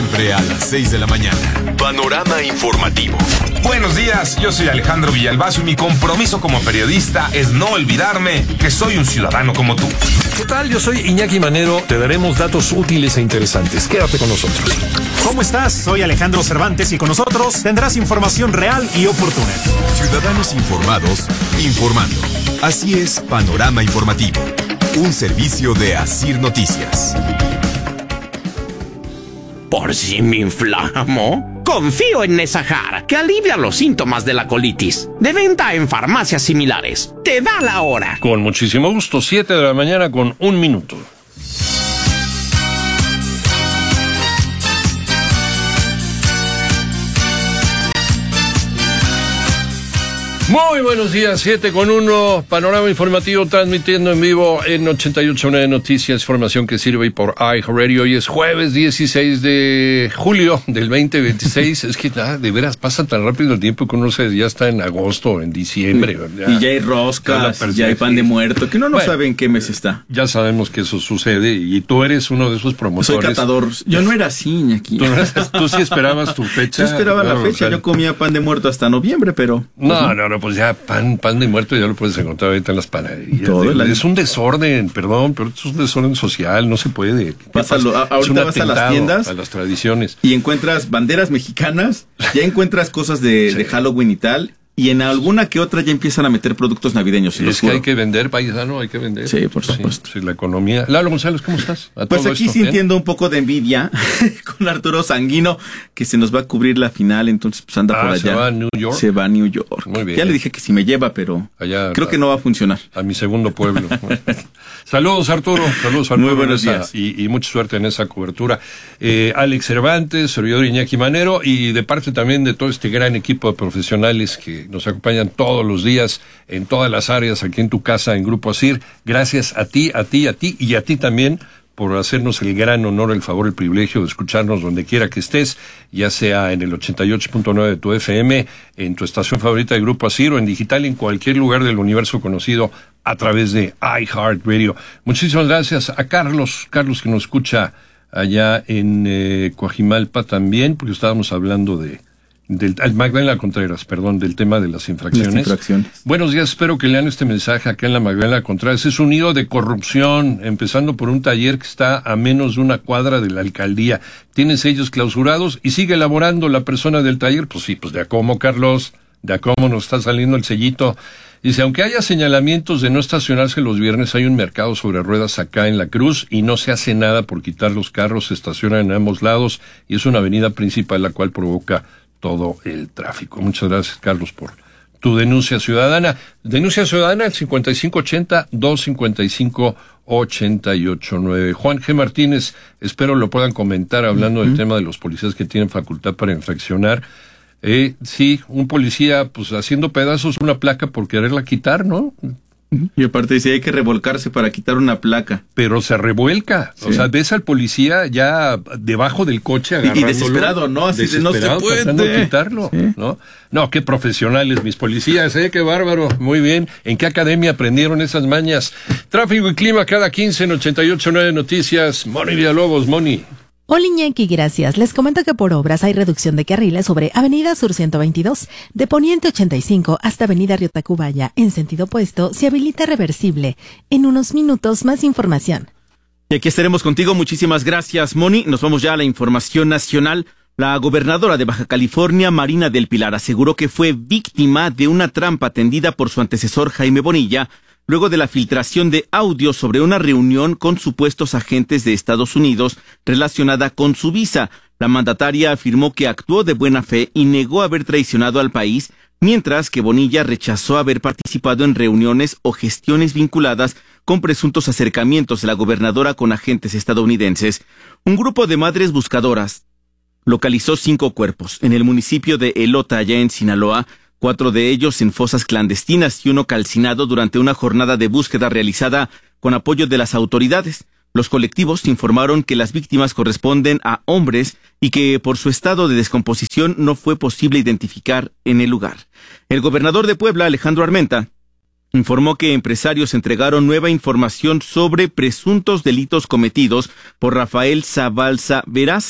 Siempre a las 6 de la mañana. Panorama informativo. Buenos días, yo soy Alejandro Villalbazo y mi compromiso como periodista es no olvidarme que soy un ciudadano como tú. ¿Qué tal? Yo soy Iñaki Manero. Te daremos datos útiles e interesantes. Quédate con nosotros. ¿Cómo estás? Soy Alejandro Cervantes y con nosotros tendrás información real y oportuna. Ciudadanos informados, informando. Así es, Panorama Informativo. Un servicio de Asir Noticias. ¿Por si me inflamo? Confío en Nesahar, que alivia los síntomas de la colitis. De venta en farmacias similares. Te da la hora. Con muchísimo gusto, 7 de la mañana con 1 minuto. Muy buenos días, 7:01, Panorama Informativo transmitiendo en vivo en 88.9 Noticias, información que sirve y por iHeartRadio. Hoy es jueves 16 de julio del 2026. Es que nada, de veras pasa tan rápido el tiempo que uno ya está en agosto, en diciembre. ¿Verdad? Y ya hay roscas, ya hay pan de muerto, que uno no sabe en qué mes está. Ya sabemos que eso sucede y tú eres uno de esos promotores. Soy catador. Yo no era así, Iñaki. ¿Tú sí esperabas tu fecha? Yo esperaba la fecha, yo comía pan de muerto hasta noviembre, pero... No, pues ya pan de muerto ya lo puedes encontrar ahorita en las panaderías. Es un desorden, perdón, pero es un desorden social, no se puede. Ahorita vas a las tiendas, a las tradiciones. Y encuentras banderas mexicanas, ya encuentras cosas de Halloween y tal, y en alguna que otra ya empiezan a meter productos navideños. Es que hay que vender, paisano, hay que vender. Sí, por supuesto. Sí, la economía. Lalo González, ¿cómo estás? Pues aquí sintiendo un poco de envidia con Arturo Sanguino, que se nos va a cubrir la final, entonces pues anda por allá. ¿Se va a New York? Se va a New York. Muy bien. Ya le dije que si me lleva, pero allá, creo que no va a funcionar. A mi segundo pueblo. Saludos, Arturo. Muy buenos días. Y mucha suerte en esa cobertura. Alex Cervantes, servidor Iñaki Manero, y de parte también de todo este gran equipo de profesionales que nos acompañan todos los días en todas las áreas aquí en tu casa en Grupo Asir. Gracias a ti y a ti también por hacernos el gran honor, el favor, el privilegio de escucharnos donde quiera que estés, ya sea en el 88.9 de tu FM, en tu estación favorita de Grupo Asir o en digital en cualquier lugar del universo conocido a través de iHeartRadio. Muchísimas gracias a Carlos que nos escucha allá en Coajimalpa también, porque estábamos hablando Magdalena Contreras, del tema de las infracciones. Buenos días, espero que lean este mensaje acá en la Magdalena Contreras. Es un nido de corrupción, empezando por un taller que está a menos de una cuadra de la alcaldía. Tiene sellos clausurados y sigue elaborando la persona del taller. Pues sí, pues de a cómo, Carlos, de a cómo nos está saliendo el sellito. Dice, aunque haya señalamientos de no estacionarse los viernes, hay un mercado sobre ruedas acá en La Cruz y no se hace nada por quitar los carros, se estacionan en ambos lados y es una avenida principal la cual provoca todo el tráfico. Muchas gracias, Carlos, por tu denuncia ciudadana. Denuncia ciudadana al 5580-255-889. Juan G. Martínez, espero lo puedan comentar hablando del tema de los policías que tienen facultad para infraccionar. Sí, un policía pues haciendo pedazos una placa por quererla quitar, ¿no? Y aparte dice, hay que revolcarse para quitar una placa. Pero se revuelca. Sí. O sea, ves al policía ya debajo del coche agarrándolo. Y desesperado, ¿no? Así de no se puede. Tratando de quitarlo, ¿sí? No, qué profesionales mis policías, qué bárbaro. Muy bien. ¿En qué academia aprendieron esas mañas? Tráfico y clima cada 15 en 88.9 Noticias. Moni Villalobos, Moni. Hola Iñaki, gracias. Les comento que por obras hay reducción de carriles sobre Avenida Sur 122, de Poniente 85 hasta Avenida Río Tacubaya. En sentido opuesto, se habilita reversible. En unos minutos, más información. Y aquí estaremos contigo. Muchísimas gracias, Moni. Nos vamos ya a la información nacional. La gobernadora de Baja California, Marina del Pilar, aseguró que fue víctima de una trampa tendida por su antecesor Jaime Bonilla, luego de la filtración de audio sobre una reunión con supuestos agentes de Estados Unidos relacionada con su visa. La mandataria afirmó que actuó de buena fe y negó haber traicionado al país, mientras que Bonilla rechazó haber participado en reuniones o gestiones vinculadas con presuntos acercamientos de la gobernadora con agentes estadounidenses. Un grupo de madres buscadoras localizó 5 cuerpos en el municipio de Elota, allá en Sinaloa, 4 de ellos en fosas clandestinas y 1 calcinado durante una jornada de búsqueda realizada con apoyo de las autoridades. Los colectivos informaron que las víctimas corresponden a hombres y que por su estado de descomposición no fue posible identificar en el lugar. El gobernador de Puebla, Alejandro Armenta, informó que empresarios entregaron nueva información sobre presuntos delitos cometidos por Rafael Zabalza Veraza,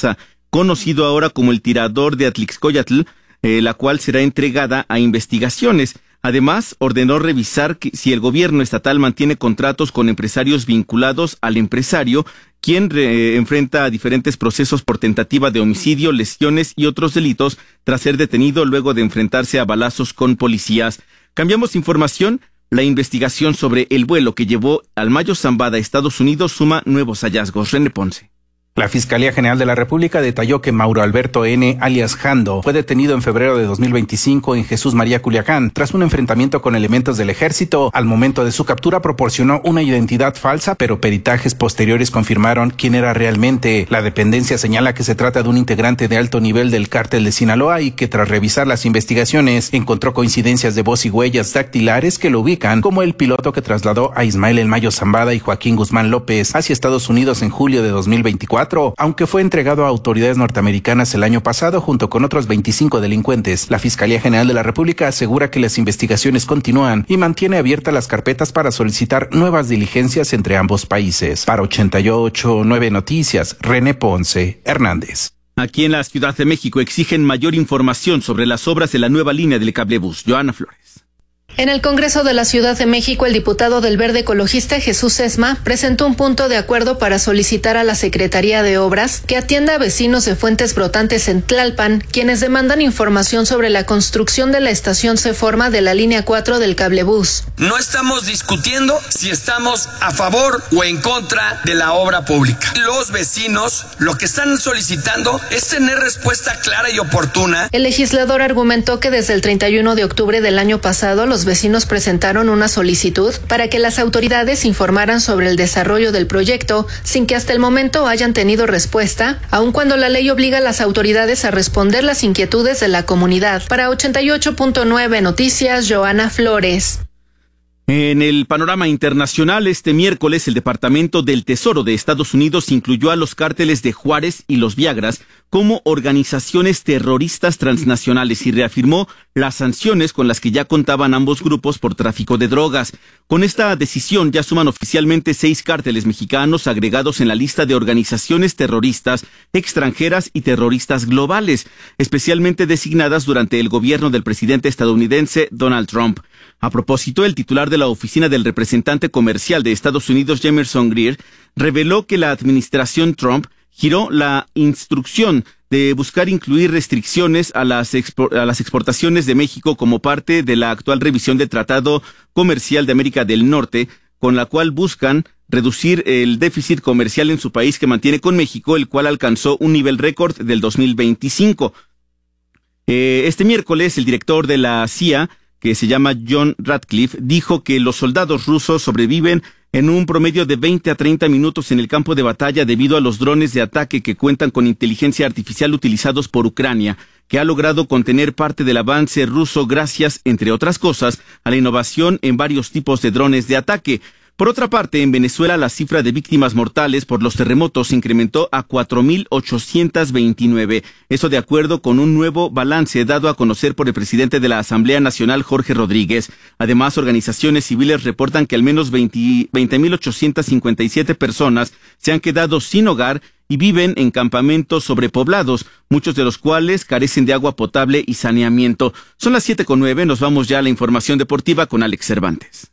conocido ahora como el tirador de Atlixcoyatl, la cual será entregada a investigaciones. Además, ordenó revisar si el gobierno estatal mantiene contratos con empresarios vinculados al empresario, quien enfrenta diferentes procesos por tentativa de homicidio, lesiones y otros delitos tras ser detenido luego de enfrentarse a balazos con policías. Cambiamos información. La investigación sobre el vuelo que llevó al Mayo Zambada a Estados Unidos suma nuevos hallazgos. René Ponce. La Fiscalía General de la República detalló que Mauro Alberto N., alias Jando, fue detenido en febrero de 2025 en Jesús María, Culiacán, tras un enfrentamiento con elementos del ejército. Al momento de su captura proporcionó una identidad falsa, pero peritajes posteriores confirmaron quién era realmente. La dependencia señala que se trata de un integrante de alto nivel del cártel de Sinaloa y que tras revisar las investigaciones encontró coincidencias de voz y huellas dactilares que lo ubican como el piloto que trasladó a Ismael El Mayo Zambada y Joaquín Guzmán López hacia Estados Unidos en julio de 2024. Aunque fue entregado a autoridades norteamericanas el año pasado junto con otros 25 delincuentes, la Fiscalía General de la República asegura que las investigaciones continúan y mantiene abiertas las carpetas para solicitar nuevas diligencias entre ambos países. Para 88.9 Noticias, René Ponce Hernández. Aquí en la Ciudad de México exigen mayor información sobre las obras de la nueva línea del cablebús. Joana Flores. En el Congreso de la Ciudad de México, el diputado del Verde Ecologista Jesús Esma presentó un punto de acuerdo para solicitar a la Secretaría de Obras que atienda a vecinos de Fuentes Brotantes en Tlalpan, quienes demandan información sobre la construcción de la estación Seforma de la línea 4 del cablebús. No estamos discutiendo si estamos a favor o en contra de la obra pública. Los vecinos lo que están solicitando es tener respuesta clara y oportuna. El legislador argumentó que desde el 31 de octubre del año pasado los vecinos presentaron una solicitud para que las autoridades informaran sobre el desarrollo del proyecto sin que hasta el momento hayan tenido respuesta, aun cuando la ley obliga a las autoridades a responder las inquietudes de la comunidad. Para 88.9 Noticias, Joana Flores. En el panorama internacional, este miércoles el Departamento del Tesoro de Estados Unidos incluyó a los cárteles de Juárez y los Viagras como organizaciones terroristas transnacionales y reafirmó las sanciones con las que ya contaban ambos grupos por tráfico de drogas. Con esta decisión ya suman oficialmente 6 cárteles mexicanos agregados en la lista de organizaciones terroristas extranjeras y terroristas globales, especialmente designadas durante el gobierno del presidente estadounidense Donald Trump. A propósito, el titular de la oficina del representante comercial de Estados Unidos, Jameson Greer, reveló que la administración Trump giró la instrucción de buscar incluir restricciones a las exportaciones de México como parte de la actual revisión del Tratado Comercial de América del Norte, con la cual buscan reducir el déficit comercial en su país que mantiene con México, el cual alcanzó un nivel récord del 2025. Este miércoles, el director de la CIA, que se llama John Ratcliffe, dijo que los soldados rusos sobreviven en un promedio de 20 a 30 minutos en el campo de batalla debido a los drones de ataque que cuentan con inteligencia artificial utilizados por Ucrania, que ha logrado contener parte del avance ruso gracias, entre otras cosas, a la innovación en varios tipos de drones de ataque. Por otra parte, en Venezuela la cifra de víctimas mortales por los terremotos se incrementó a 4.829. Eso de acuerdo con un nuevo balance dado a conocer por el presidente de la Asamblea Nacional, Jorge Rodríguez. Además, organizaciones civiles reportan que al menos 20.857 personas se han quedado sin hogar y viven en campamentos sobrepoblados, muchos de los cuales carecen de agua potable y saneamiento. Son las 7:09, nos vamos ya a la información deportiva con Alex Cervantes.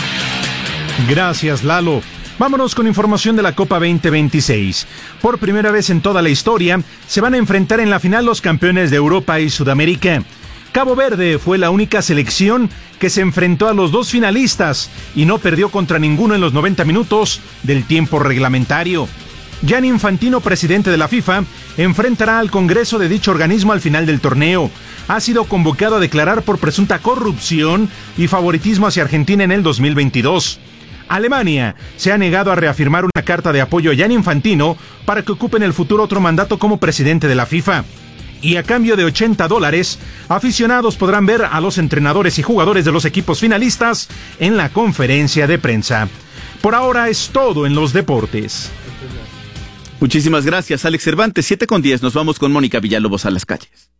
Gracias, Lalo. Vámonos con información de la Copa 2026. Por primera vez en toda la historia, se van a enfrentar en la final los campeones de Europa y Sudamérica. Cabo Verde fue la única selección que se enfrentó a los dos finalistas y no perdió contra ninguno en los 90 minutos del tiempo reglamentario. Gianni Infantino, presidente de la FIFA, enfrentará al Congreso de dicho organismo al final del torneo. Ha sido convocado a declarar por presunta corrupción y favoritismo hacia Argentina en el 2022. Alemania se ha negado a reafirmar una carta de apoyo a Gianni Infantino para que ocupe en el futuro otro mandato como presidente de la FIFA. Y a cambio de $80, aficionados podrán ver a los entrenadores y jugadores de los equipos finalistas en la conferencia de prensa. Por ahora es todo en los deportes. Muchísimas gracias, Alex Cervantes. 7:10, nos vamos con Mónica Villalobos a las calles.